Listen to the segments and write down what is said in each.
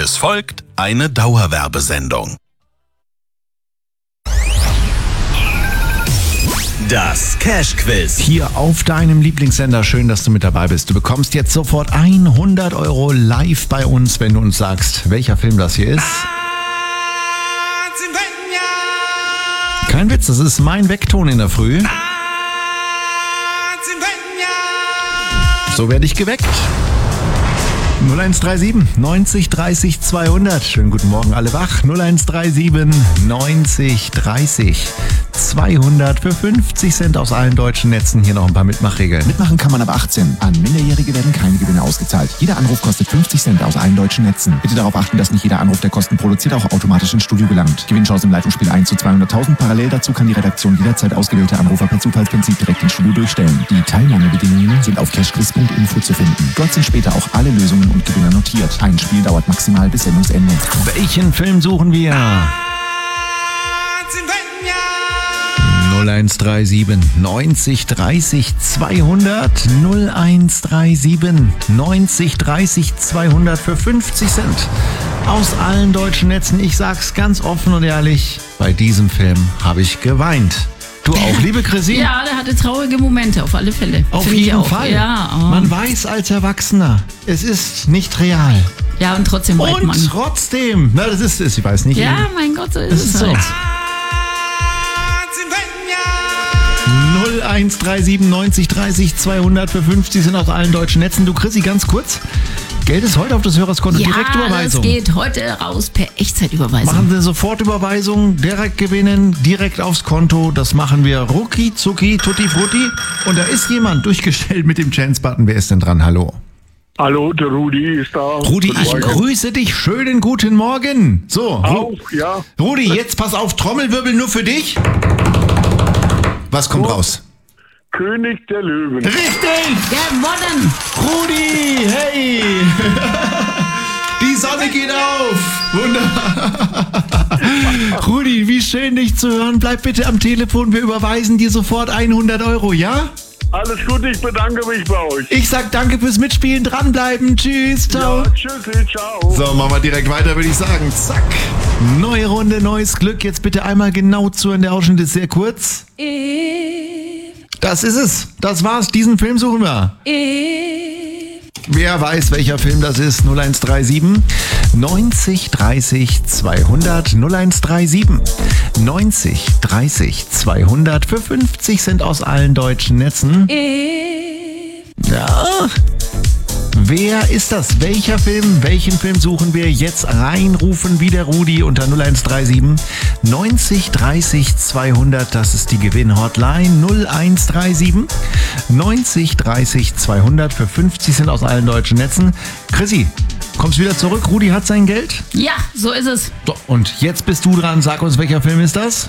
Es folgt eine Dauerwerbesendung. Das Cash-Quiz. Hier auf deinem Lieblingssender. Schön, dass du mit dabei bist. Du bekommst jetzt sofort 100 Euro live bei uns, wenn du uns sagst, welcher Film das hier ist. Kein Witz, das ist mein Weckton in der Früh. So werde ich geweckt. 0137 90 30 200. Schönen guten Morgen, alle wach. 0137 90 30 200 für 50 Cent aus allen deutschen Netzen. Hier noch ein paar Mitmachregeln. Mitmachen kann man ab 18. An Minderjährige werden keine Gewinne ausgezahlt. Jeder Anruf kostet 50 Cent aus allen deutschen Netzen. Bitte darauf achten, dass nicht jeder Anruf, der Kosten produziert, auch automatisch ins Studio gelangt. Gewinnchance im Live-Spiel 1 zu 200.000. Parallel dazu kann die Redaktion jederzeit ausgewählte Anrufer per Zufallsprinzip direkt ins Studio durchstellen. Die Teilnahmebedingungen sind auf cashquiz.info zu finden. Dort sind später auch alle Lösungen und Gewinner notiert. Ein Spiel dauert maximal bis Sendungsende. Welchen Film suchen wir? 0137 90 30 200 0137 90 30 200 für 50 Cent aus allen deutschen Netzen. Ich sag's ganz offen und ehrlich, bei diesem Film habe ich geweint. Du auch, liebe Chrissy? Ja, der hatte traurige Momente, auf alle Fälle. Auf jeden Fall. Ja, oh. Man weiß als Erwachsener, es ist nicht real. Ja, und trotzdem weint man. Und trotzdem, na, das ist es, ich weiß nicht. Ja, mein Gott, so ist es halt. 0137 90 30 200 für 50 sind aus allen deutschen Netzen. Du, Chrissy, ganz kurz. Geld ist heute auf das Hörerskonto, Direktüberweisung. Ja, das geht heute raus per Echtzeitüberweisung. Machen wir Sofortüberweisung, direkt gewinnen, direkt aufs Konto. Das machen wir rucki zucki tutti frutti. Und da ist jemand durchgestellt mit dem Chance-Button. Wer ist denn dran? Hallo? Hallo, der Rudi ist da. Rudi, ich grüße dich. Schönen guten Morgen. So, Auch, ja. Rudi, jetzt pass auf, Trommelwirbel nur für dich. Was kommt raus? König der Löwen. Richtig! Gewonnen! Rudi, hey! Die Sonne geht auf! Wunderbar! Rudi, wie schön dich zu hören. Bleib bitte am Telefon, wir überweisen dir sofort 100 Euro, ja? Alles gut, ich bedanke mich bei euch. Ich sag danke fürs Mitspielen, dranbleiben. Tschüss, ciao. Ja, tschüssi, ciao. So, machen wir direkt weiter, würde ich sagen. Zack. Neue Runde, neues Glück. Jetzt bitte einmal genau zuhören, der Ausschnitt ist sehr kurz. Das ist es. Das war's. Diesen Film suchen wir. Wer weiß, welcher Film das ist? 0137 90 30 200 0137 90 30 200 für 50 Cent aus allen deutschen Netzen. Ja. Wer ist das? Welcher Film? Welchen Film suchen wir? Jetzt reinrufen wie der Rudi unter 0137 90 30 200. Das ist die Gewinn-Hotline 0137 90 30 200 für 50 Cent aus allen deutschen Netzen. Chrissy, kommst wieder zurück? Rudi hat sein Geld? Ja, so ist es. So, und jetzt bist du dran. Sag uns, welcher Film ist das?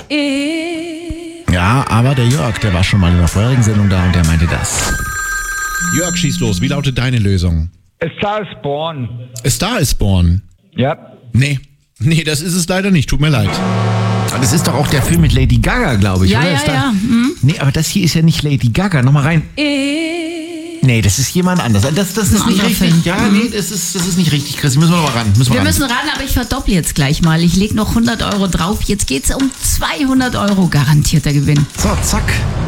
Ja, aber der Jörg, der war schon mal in der vorherigen Sendung da und der meinte das. Jörg, schieß los. Wie lautet deine Lösung? A Star is Born. A Star is Born? Ja. Nee, das ist es leider nicht. Tut mir leid. Aber das ist doch auch der Film mit Lady Gaga, glaube ich, Ja, oder? ja, Ist da... ja. Hm? Nee, aber das hier ist ja nicht Lady Gaga. Nochmal rein. Nee, das ist jemand anders. Das ist nicht anderer richtig. Film. Ja, nee, das ist nicht richtig, Chris. Müssen wir noch mal ran. Wir müssen ran, aber ich verdopple jetzt gleich mal. Ich lege noch 100 Euro drauf. Jetzt geht's um 200 Euro garantierter Gewinn. So, zack.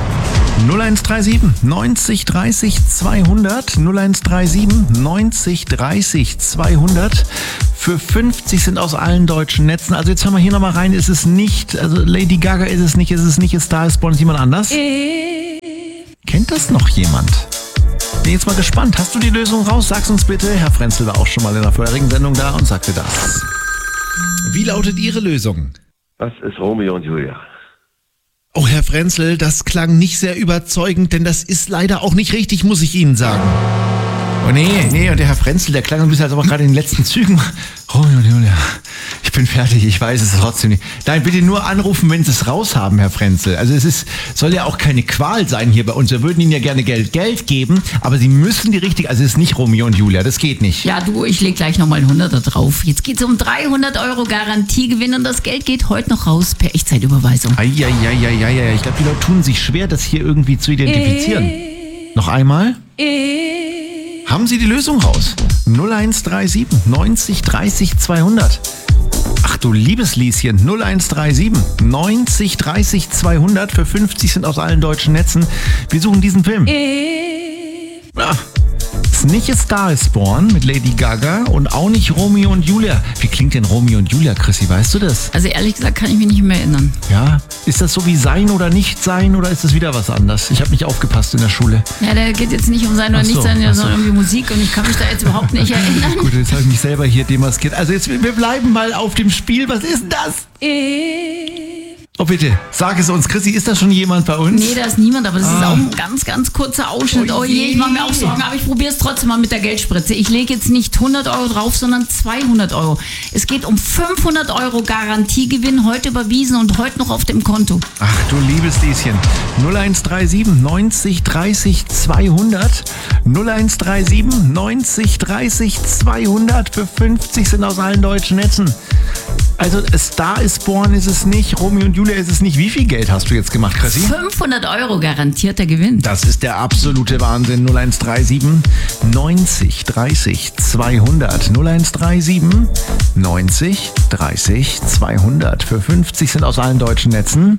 0137 90 30 200 0137 90 30 200 für 50 sind aus allen deutschen Netzen. Also jetzt hören wir hier nochmal rein. Ist es nicht, also Lady Gaga ist es nicht, A Star is Born, ist jemand anders? Kennt das noch jemand? Bin jetzt mal gespannt. Hast du die Lösung raus? Sag's uns bitte. Herr Frenzel war auch schon mal in der vorherigen Sendung da und sagte das. Wie lautet Ihre Lösung? Was ist Romeo und Julia? Oh, Herr Frenzel, das klang nicht sehr überzeugend, denn das ist leider auch nicht richtig, muss ich Ihnen sagen. Oh nee, und der Herr Frenzel, der klang ein bisschen, als ob er gerade in den letzten Zügen... Romeo und Julia, ich bin fertig, ich weiß es trotzdem nicht. Nein, bitte nur anrufen, wenn Sie es raus haben, Herr Frenzel. Also soll ja auch keine Qual sein hier bei uns. Wir würden Ihnen ja gerne Geld geben, aber Sie müssen die richtige... Also es ist nicht Romeo und Julia, das geht nicht. Ja, du, ich leg gleich nochmal 100er drauf. Jetzt geht's um 300 Euro Garantiegewinn und das Geld geht heute noch raus per Echtzeitüberweisung. Eieieiei, ich glaube, die Leute tun sich schwer, das hier irgendwie zu identifizieren. Noch einmal? Haben Sie die Lösung raus? 0137 90 30 200. Ach du liebes Lieschen, 0137 90 30 200 für 50 Cent aus allen deutschen Netzen. Wir suchen diesen Film. Ja, ist nicht A Star is Born mit Lady Gaga und auch nicht Romeo und Julia. Wie klingt denn Romeo und Julia, Chrissy, weißt du das? Also ehrlich gesagt kann ich mich nicht mehr erinnern. Ja, ist das so wie Sein oder Nicht Sein oder ist das wieder was anderes? Ich habe nicht aufgepasst in der Schule. Ja, da geht jetzt nicht um Sein oder Nicht Sein, sondern irgendwie Musik und ich kann mich da jetzt überhaupt nicht erinnern. Gut, jetzt habe ich mich selber hier demaskiert. Also jetzt, wir bleiben mal auf dem Spiel. Was ist denn das? Oh bitte, sag es uns. Chrissy, ist da schon jemand bei uns? Nee, da ist niemand, aber das ist auch ein ganz, ganz kurzer Ausschnitt. Oh je, ich mache mir auch Sorgen, aber ich probiere es trotzdem mal mit der Geldspritze. Ich lege jetzt nicht 100 Euro drauf, sondern 200 Euro. Es geht um 500 Euro Garantiegewinn, heute überwiesen und heute noch auf dem Konto. Ach du liebes Lieschen. 0137 90 30 200. 0137 90 30 200 für 50 Cent aus allen deutschen Netzen. Also A Star is Born ist es nicht, Romeo und Julia ist es nicht. Wie viel Geld hast du jetzt gemacht, Chrissy? 500 Euro garantierter Gewinn. Das ist der absolute Wahnsinn. 0137 90 30 200. 0137 90 30 200 für 50 Cent aus allen deutschen Netzen.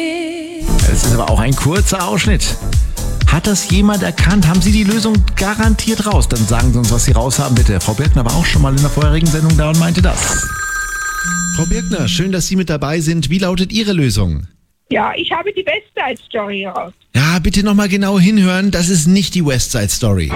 Es ist aber auch ein kurzer Ausschnitt. Hat das jemand erkannt? Haben Sie die Lösung garantiert raus? Dann sagen Sie uns, was Sie raus haben, bitte. Frau Birkner war auch schon mal in der vorherigen Sendung da und meinte das. Frau Birkner, schön, dass Sie mit dabei sind. Wie lautet Ihre Lösung? Ja, ich habe die West Side Story raus. Ja, bitte nochmal genau hinhören. Das ist nicht die West Side Story.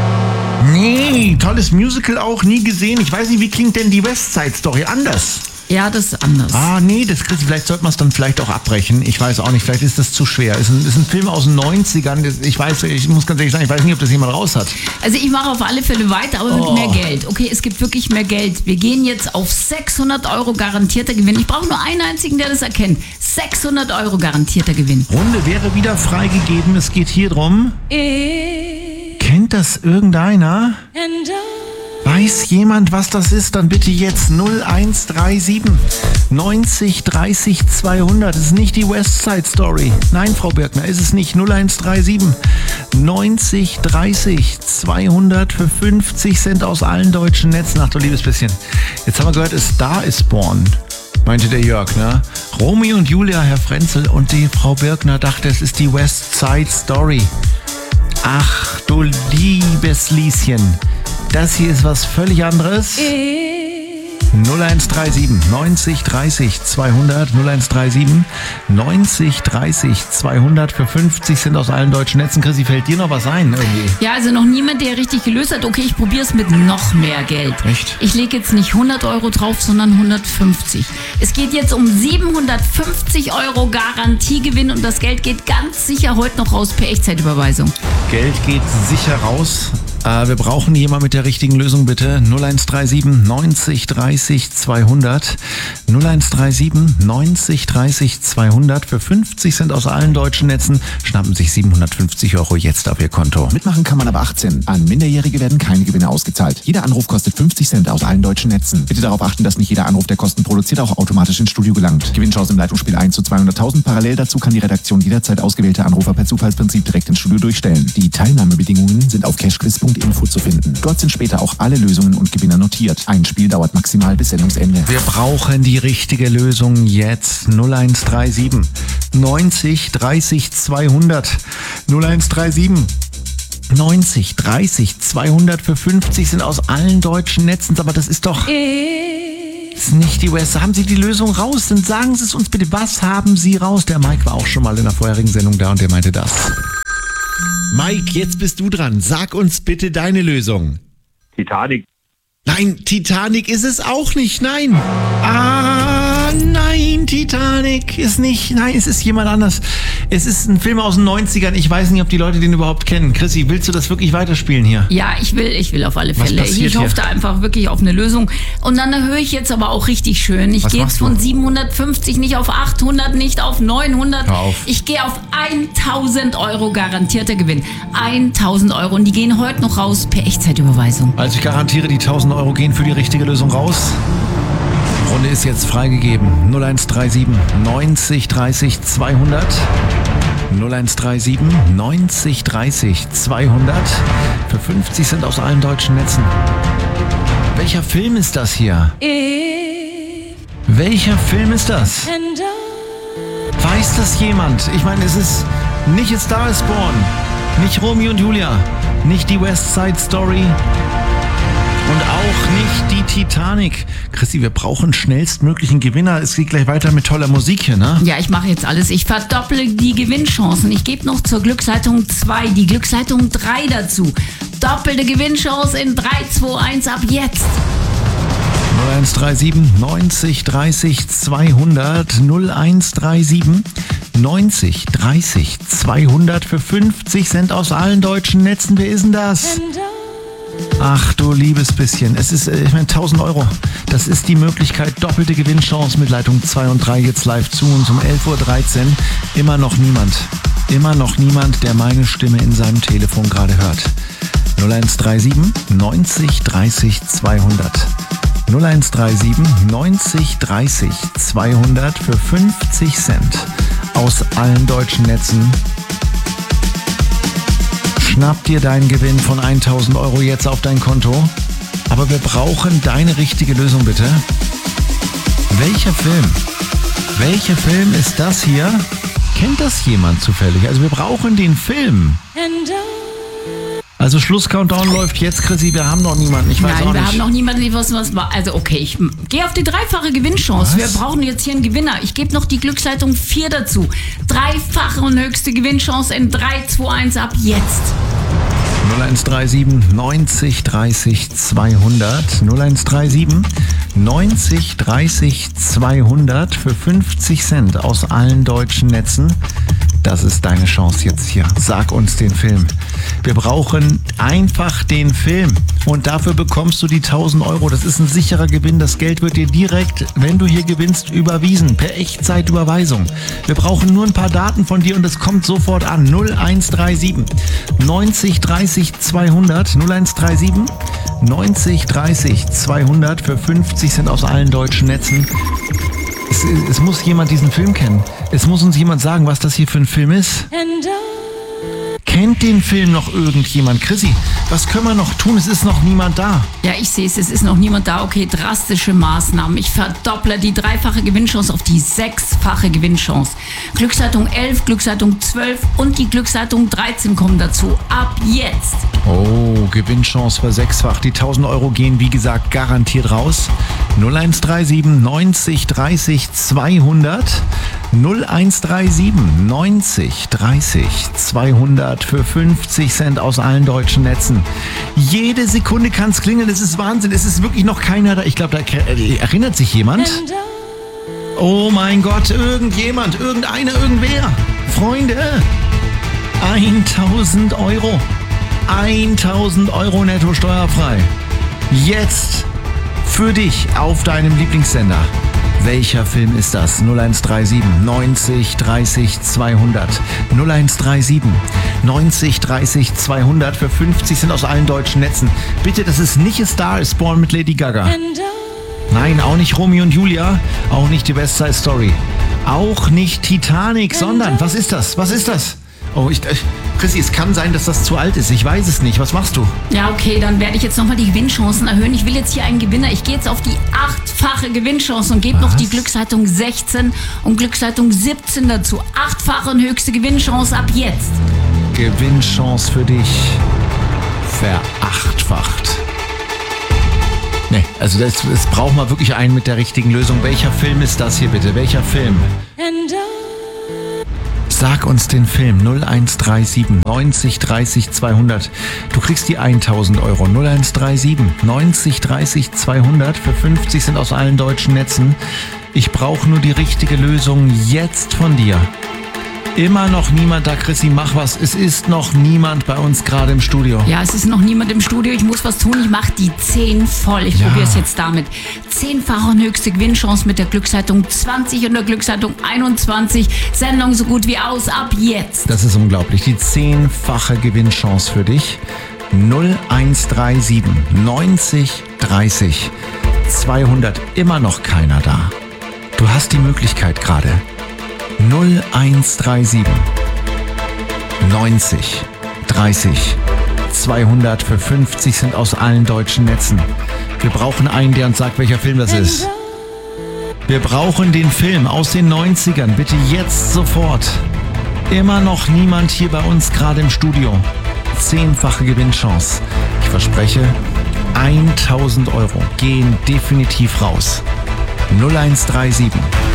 Nee, tolles Musical auch, nie gesehen. Ich weiß nicht, wie klingt denn die West Side Story anders? Ja, das ist anders. Ah, nee, das Christi, vielleicht sollte man es dann vielleicht auch abbrechen. Ich weiß auch nicht, vielleicht ist das zu schwer. Ist ein Film aus den 90ern. Ich muss ganz ehrlich sagen, ich weiß nicht, ob das jemand raus hat. Also ich mache auf alle Fälle weiter, aber mit mehr Geld. Okay, es gibt wirklich mehr Geld. Wir gehen jetzt auf 600 Euro garantierter Gewinn. Ich brauche nur einen einzigen, der das erkennt. 600 Euro garantierter Gewinn. Runde wäre wieder freigegeben. Es geht hier drum. Kennt das irgendeiner? Weiß jemand, was das ist? Dann bitte jetzt 0137 90 30 200. Das ist nicht die West Side Story. Nein, Frau Birkner, ist es nicht. 0137 90 30 200 für 50 Cent aus allen deutschen Netzen. Ach du liebes bisschen. Jetzt haben wir gehört, A Star is Born, meinte der Jörg, ne? Romeo und Julia, Herr Frenzel, und die Frau Birkner dachte, es ist die West Side Story. Ach du liebes Lieschen. Das hier ist was völlig anderes. 0137 90 30 200. 0137 90 30 200 für 50 Cent aus allen deutschen Netzen. Chrissy, fällt dir noch was ein irgendwie? Ja, also noch niemand, der richtig gelöst hat. Okay, ich probiere es mit noch mehr Geld. Echt? Ich lege jetzt nicht 100 Euro drauf, sondern 150. Es geht jetzt um 750 Euro Garantiegewinn und das Geld geht ganz sicher heute noch raus per Echtzeitüberweisung. Geld geht sicher raus. Wir brauchen jemanden mit der richtigen Lösung, bitte. 0137 90 30 200. 0137 90 30 200 für 50 Cent aus allen deutschen Netzen. Schnappen sich 750 Euro jetzt auf Ihr Konto. Mitmachen kann man ab 18. An Minderjährige werden keine Gewinne ausgezahlt. Jeder Anruf kostet 50 Cent aus allen deutschen Netzen. Bitte darauf achten, dass nicht jeder Anruf, der Kosten produziert, auch automatisch ins Studio gelangt. Gewinnchance im Leitungsspiel 1 zu 200.000. Parallel dazu kann die Redaktion jederzeit ausgewählte Anrufer per Zufallsprinzip direkt ins Studio durchstellen. Die Teilnahmebedingungen sind auf cashquiz.info zu finden. Dort sind später auch alle Lösungen und Gewinner notiert. Ein Spiel dauert maximal bis Sendungsende. Wir brauchen die richtige Lösung jetzt. 0137 90 30 200. 0137 90 30 200 für 50 sind aus allen deutschen Netzen. Aber das ist doch... Das ist nicht die West. Haben Sie die Lösung raus? Dann sagen Sie es uns bitte. Was haben Sie raus? Der Mike war auch schon mal in der vorherigen Sendung da und der meinte das. Mike, jetzt bist du dran. Sag uns bitte deine Lösung. Titanic. Nein, Titanic ist es auch nicht. Nein. Nein, Titanic ist nicht. Nein, es ist jemand anders. Es ist ein Film aus den 90ern. Ich weiß nicht, ob die Leute den überhaupt kennen. Chrissy, willst du das wirklich weiterspielen hier? Ja, ich will auf alle Fälle. Ich hoffe da einfach wirklich auf eine Lösung. Und dann höre ich jetzt aber auch richtig schön. Ich gehe jetzt von 750 nicht auf 800, nicht auf 900. Hör auf. Ich gehe auf 1000 Euro garantierter Gewinn. 1000 Euro. Und die gehen heute noch raus per Echtzeitüberweisung. Also ich garantiere, die 1000 Euro gehen für die richtige Lösung raus. Die Runde ist jetzt freigegeben. 0137 90 30 200. 0137 90 30 200 für 50 Cent aus allen deutschen Netzen. Welcher Film ist das hier? Welcher Film ist das? Weiß das jemand? Ich meine, es ist nicht A Star is Born, nicht Romeo und Julia, nicht die West Side Story und auch nicht die Titanic. Christi, wir brauchen schnellstmöglichen Gewinner. Es geht gleich weiter mit toller Musik hier, ne? Ja, ich mache jetzt alles. Ich verdopple die Gewinnchancen. Ich gebe noch zur Glücksleitung 2, die Glücksleitung 3 dazu. Doppelte Gewinnchance in 3, 2, 1 ab jetzt. 0137 90 30 200 0137 90 30 200 für 50 Cent aus allen deutschen Netzen. Wer ist denn das? Ach du liebes bisschen. Es ist, ich meine, 1000 Euro. Das ist die Möglichkeit. Doppelte Gewinnchance mit Leitung 2 und 3 jetzt live zu uns um 11.13 Uhr. Immer noch niemand, der meine Stimme in seinem Telefon gerade hört. 0137 90 30 200. 0137 90 30 200 für 50 Cent aus allen deutschen Netzen. Schnapp dir deinen Gewinn von 1000 Euro jetzt auf dein Konto. Aber wir brauchen deine richtige Lösung, bitte. Welcher Film ist das hier? Kennt das jemand zufällig? Also wir brauchen den Film. Also Schluss-Countdown läuft jetzt, Chrissy. Wir haben noch niemanden. Ich weiß auch nicht. Nein, wir haben noch niemanden, was war. Also okay, ich gehe auf die dreifache Gewinnchance. Wir brauchen jetzt hier einen Gewinner. Ich gebe noch die Glücksleitung 4 dazu. Dreifache und höchste Gewinnchance in 3, 2, 1 ab jetzt. 0137 90 30 200. 0137 90 30 200 für 50 Cent aus allen deutschen Netzen. Das ist deine Chance jetzt hier. Sag uns den Film. Wir brauchen einfach den Film. Und dafür bekommst du die 1000 Euro. Das ist ein sicherer Gewinn. Das Geld wird dir direkt, wenn du hier gewinnst, überwiesen. Per Echtzeitüberweisung. Wir brauchen nur ein paar Daten von dir und es kommt sofort an. 0137 90 30 200. 0137 90 30 200 für 50 Cent aus allen deutschen Netzen. Es muss jemand diesen Film kennen. Es muss uns jemand sagen, was das hier für ein Film ist. Kennt den Film noch irgendjemand? Chrissy, was können wir noch tun? Es ist noch niemand da. Ja, ich sehe es ist noch niemand da. Okay, drastische Maßnahmen. Ich verdopple die dreifache Gewinnchance auf die 6-fache Gewinnchance. Glücksleitung 11, Glücksleitung 12 und die Glücksleitung 13 kommen dazu. Ab jetzt. Oh, Gewinnchance versechsfacht. Die 1000 Euro gehen, wie gesagt, garantiert raus. 0137 90 30 200. 0137 90 30 200 für 50 Cent aus allen deutschen Netzen. Jede Sekunde kann es klingeln. Es ist Wahnsinn. Es ist wirklich noch keiner da. Ich glaube, da erinnert sich jemand. Oh mein Gott, irgendjemand, irgendeiner, irgendwer. Freunde, 1000 Euro. 1000 Euro netto steuerfrei. Jetzt für dich auf deinem Lieblingssender. Welcher Film ist das? 0137 90 30 200. 0137 90 30 200 für 50 Cent aus allen deutschen Netzen. Bitte, das ist nicht A Star is Born mit Lady Gaga. Nein, auch nicht Romeo und Julia. Auch nicht die West Side Story. Auch nicht Titanic, sondern, was ist das? Was ist das? Oh, Chrissy, es kann sein, dass das zu alt ist. Ich weiß es nicht. Was machst du? Ja, okay, dann werde ich jetzt nochmal die Gewinnchancen erhöhen. Ich will jetzt hier einen Gewinner. Ich gehe jetzt auf die 8-fache Gewinnchance und gebe noch die Glücksleitung 16 und Glücksleitung 17 dazu. 8-fache und höchste Gewinnchance ab jetzt. Gewinnchance für dich. Verachtfacht. Nee, also das braucht man wirklich einen mit der richtigen Lösung. Welcher Film ist das hier bitte? Welcher Film? Sag uns den Film. 0137 90 30 200. Du kriegst die 1000 Euro. 0137 90 30 200 für 50 Cent aus allen deutschen Netzen. Ich brauche nur die richtige Lösung jetzt von dir. Immer noch niemand da, Chrissy, mach was. Es ist noch niemand bei uns gerade im Studio. Ja, es ist noch niemand im Studio. Ich muss was tun. Ich mache die 10 voll. Ich probiere es jetzt damit. 10-fache und höchste Gewinnchance mit der Glücksleitung 20 und der Glücksleitung 21. Sendung so gut wie aus. Ab jetzt. Das ist unglaublich. Die 10-fache Gewinnchance für dich. 0137 90 30 200. Immer noch keiner da. Du hast die Möglichkeit gerade. 0137 90 30 200 für 50 Cent aus allen deutschen Netzen. Wir brauchen einen, der uns sagt, welcher Film das ist. Wir brauchen den Film aus den 90ern. Bitte jetzt sofort. Immer noch niemand hier bei uns gerade im Studio. 10-fache Gewinnchance. Ich verspreche, 1000 Euro gehen definitiv raus. 0137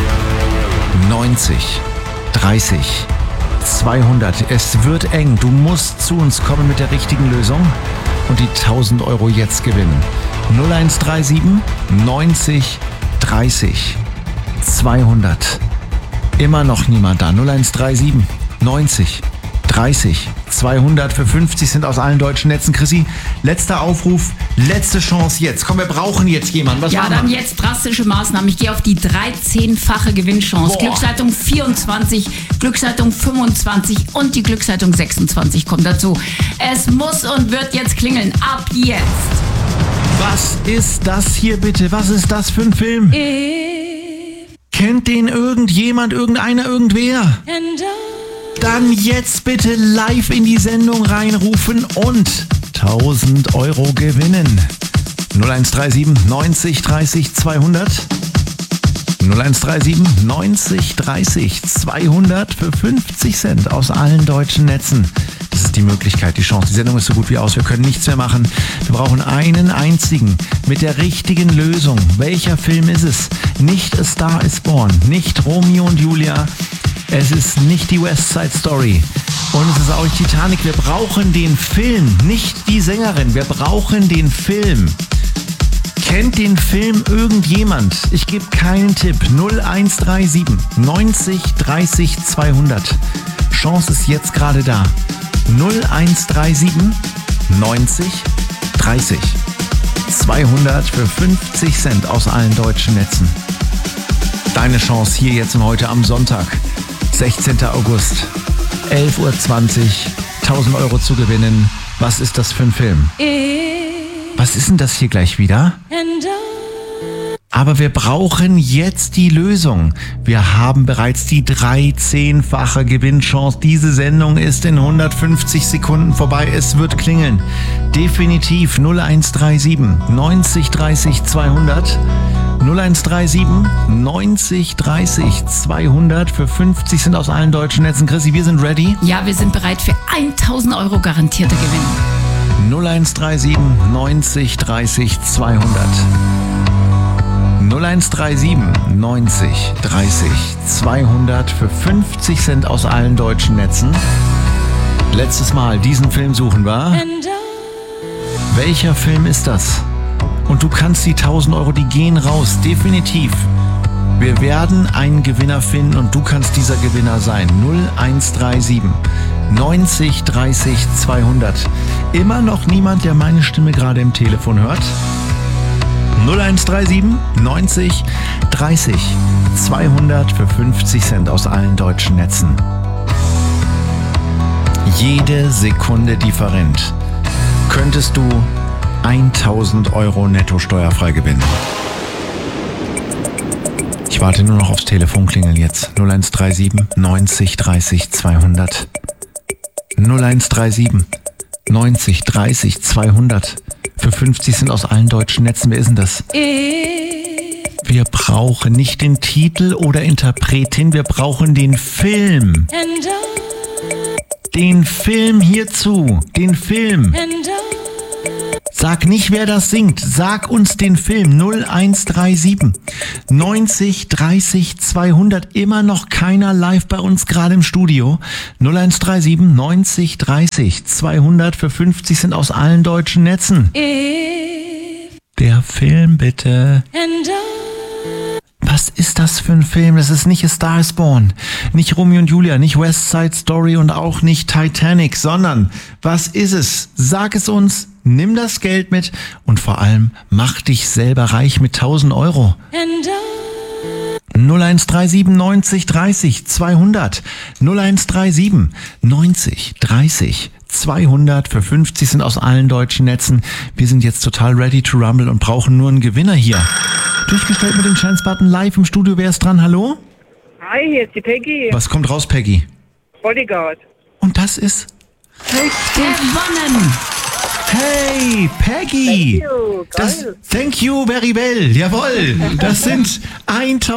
90 30 200. Es wird eng. Du musst zu uns kommen mit der richtigen Lösung und die 1000 Euro jetzt gewinnen. 0137 90 30 200. Immer noch niemand da. 0137 90 30 200 für 50 sind aus allen deutschen Netzen. Chrissy, letzter Aufruf, letzte Chance jetzt. Komm, wir brauchen jetzt jemanden. Was ja, dann jetzt drastische Maßnahmen. Ich gehe auf die 13-fache Gewinnchance. Boah. Glücksleitung 24, Glücksleitung 25 und die Glücksleitung 26 kommt dazu. Es muss und wird jetzt klingeln. Ab jetzt. Was ist das hier bitte? Was ist das für ein Film? Kennt den irgendjemand, irgendeiner, irgendwer? Dann jetzt bitte live in die Sendung reinrufen und 1000 Euro gewinnen. 0137 90 30 200. 0137 90 30 200 für 50 Cent aus allen deutschen Netzen. Das ist die Möglichkeit, die Chance. Die Sendung ist so gut wie aus. Wir können nichts mehr machen. Wir brauchen einen einzigen mit der richtigen Lösung. Welcher Film ist es? Nicht A Star is Born, nicht Romeo und Julia. Es ist nicht die West Side Story und es ist auch nicht Titanic. Wir brauchen den Film, nicht die Sängerin. Wir brauchen den Film. Kennt den Film irgendjemand? Ich gebe keinen Tipp. 0137 90 30 200. Chance ist jetzt gerade da. 0137 90 30 200 für 50 Cent aus allen deutschen Netzen. Deine Chance hier jetzt und heute am Sonntag. 16. August, 11.20 Uhr, 1000 Euro zu gewinnen. Was ist das für ein Film? Was ist denn das hier gleich wieder? Aber wir brauchen jetzt die Lösung. Wir haben bereits die 13-fache Gewinnchance. Diese Sendung ist in 150 Sekunden vorbei. Es wird klingeln. Definitiv 0137 90 30 200. 0137 90 30 200 für 50 sind aus allen deutschen Netzen. Chrissy, wir sind ready. Ja, wir sind bereit für 1000 Euro garantierte Gewinn. 0137 90 30 200. 0137 90 30 200 für 50 Cent aus allen deutschen Netzen. Letztes Mal diesen Film suchen wir. Welcher Film ist das? Und du kannst die 1000 Euro, die gehen raus, definitiv. Wir werden einen Gewinner finden und du kannst dieser Gewinner sein. 0137 90 30 200. Immer noch niemand, der meine Stimme gerade im Telefon hört. 0137 90 30 200 für 50 Cent aus allen deutschen Netzen. Jede Sekunde different könntest du 1000 Euro netto steuerfrei gewinnen. Ich warte nur noch aufs Telefon klingeln jetzt. 0137 90 30 200. 0137 90 30 200. Für 50 sind aus allen deutschen Netzen. Wer ist denn das? Wir brauchen nicht den Titel oder Interpretin, wir brauchen den Film. Den Film hierzu. Den Film. Sag nicht, wer das singt. Sag uns den Film. 0137 90 30 200. Immer noch keiner live bei uns gerade im Studio. 0137 90 30 200 für 50 sind aus allen deutschen Netzen. Der Film bitte. Was ist das für ein Film? Das ist nicht A Star is Born, nicht Romeo und Julia, nicht West Side Story und auch nicht Titanic, sondern was ist es? Sag es uns, nimm das Geld mit und vor allem mach dich selber reich mit 1000 Euro. 0137 90 30 200. 0137 90 30 200 für 50 sind aus allen deutschen Netzen. Wir sind jetzt total ready to rumble und brauchen nur einen Gewinner hier. Durchgestellt mit dem Chance-Button live im Studio. Wer ist dran? Hallo? Hi, hier ist die Peggy. Was kommt raus, Peggy? Bodyguard. Und das ist Gewonnen! Hey, Peggy. Thank you. Geil. Thank you very well. Jawohl. Das sind 1000